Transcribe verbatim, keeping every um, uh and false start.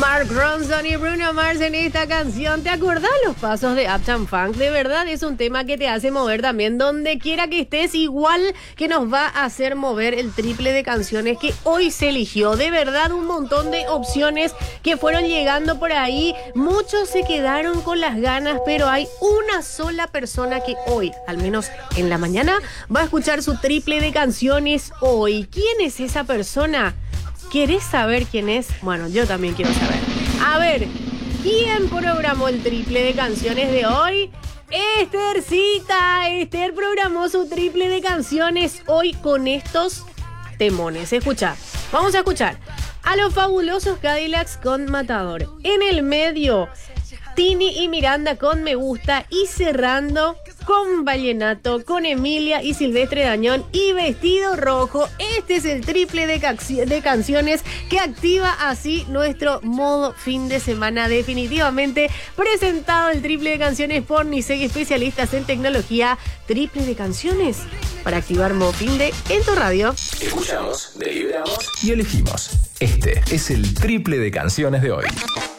Mark Ronson y Bruno Mars en esta canción. ¿Te acordás los pasos de Uptown Funk? De verdad es un tema que te hace mover también donde quiera que estés, igual que nos va a hacer mover el triple de canciones que hoy se eligió. De verdad un montón de opciones que fueron llegando por ahí. Muchos se quedaron con las ganas, pero hay una sola persona que hoy, al menos en la mañana, va a escuchar su triple de canciones hoy. ¿Quién es esa persona? ¿Querés saber quién es? Bueno, yo también quiero saber. A ver, ¿quién programó el triple de canciones de hoy? Esthercita. Esther programó su triple de canciones hoy con estos temones. Escucha, vamos a escuchar a los fabulosos Cadillacs con Matador. En el medio, Tini y Miranda con Me Gusta. Y cerrando con Vallenato, con Emilia y Silvestre Dañón y Vestido Rojo. Este es el triple de, ca- de canciones que activa así nuestro modo fin de semana. Definitivamente presentado el triple de canciones por Niseg, especialistas en tecnología. Triple de canciones para activar modo fin de en tu radio. Escuchamos, deliberamos y elegimos. Este es el triple de canciones de hoy.